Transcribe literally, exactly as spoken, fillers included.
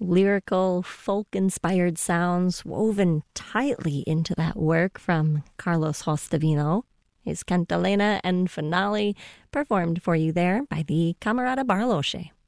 lyrical, folk-inspired sounds woven tightly into that work from Carlos Hostavino. His Cantalena and Finale performed for you there by the Camerata Barloche.